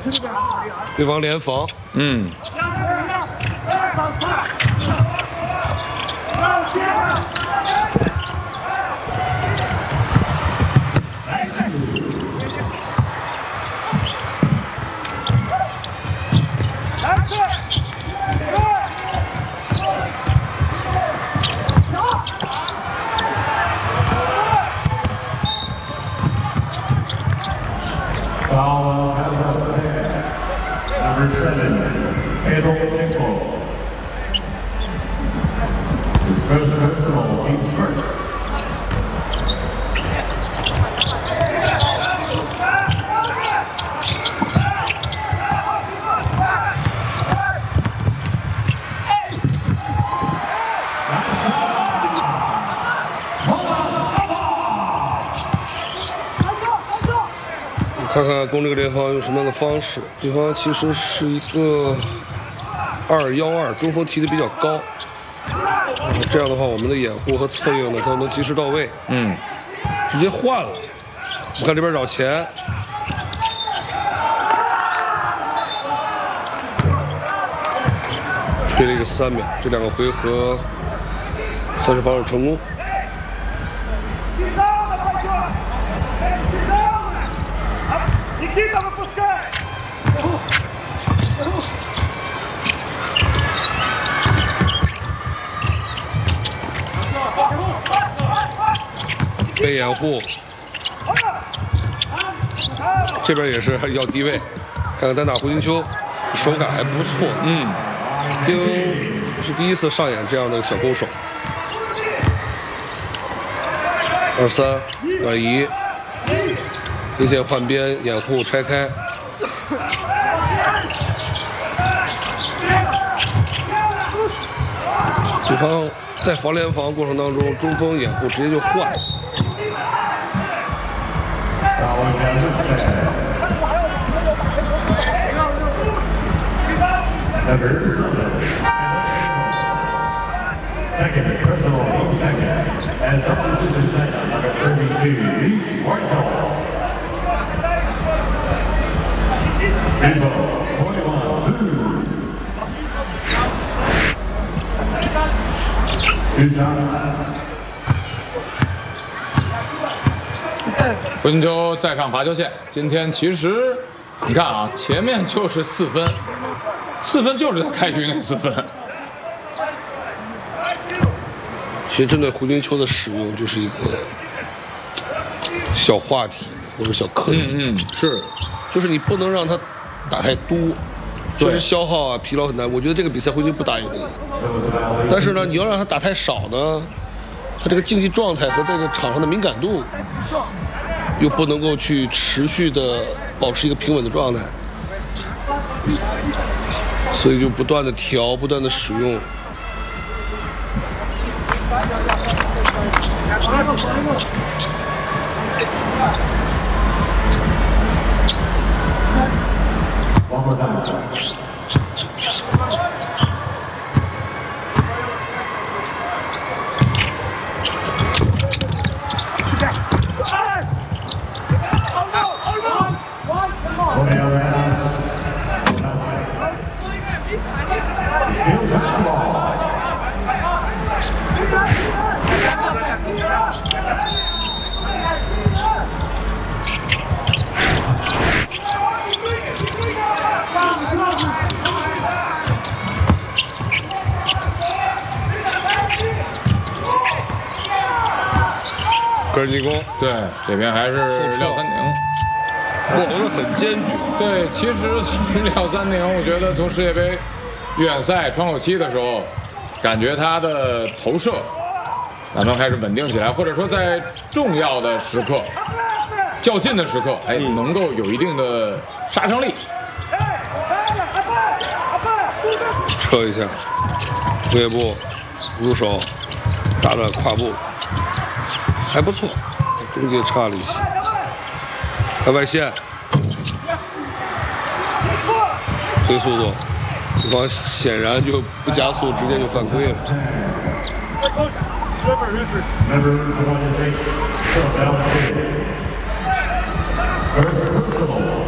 对方联防， Number 7, Pedro Chenko. His first personal, team's first. 看看攻这个联防用什么样的方式。对方其实是一个2-1-2，中锋提的比较高。这样的话，我们的掩护和策应呢，都能及时到位。直接换了。我们看这边绕前，吹了一个3秒，这2个回合算是防守成功。被掩护，这边也是要低位，看看单打胡金秋，手感还不错。已经是第一次上演这样的小攻手。2-3转移，明显换边，掩护拆开。对方在防联防过程当中，中锋掩护直接就换。 Second, personal team second, and substitution China, number 32, Li Huaitao. Vivo, 41, Lu. 2 shots. 胡金秋再上罚球线，今天其实你看啊，前面就是4分，4分就是他开局那4分。 其实针对胡金秋的使用，就是一个小话题或者小刻意。 是， 就是你不能让他打太多，就是消耗啊、疲劳很大。我觉得这个比赛胡金秋不打赢的。但是呢，你要让他打太少呢，他这个竞技状态和这个场上的敏感度又不能够去持续的保持一个平稳的状态，所以就不断的调，不断的使用。 One more time. Still shot ball. 个人进攻， 对，这边还是廖三宁， 握得很坚决。 对，其实从廖三宁，我觉得从世界杯预选赛窗口期的时候，感觉他的投射慢慢开始稳定起来，或者说在重要的时刻、较劲的时刻，哎，能够有一定的杀伤力。 撤一下，后叶步，入手，打打胯部，还不错，中间差了一些，看外线，推速度，对方显然就不加速，直接就犯规了。 Number 26, Phil Bell. First personal.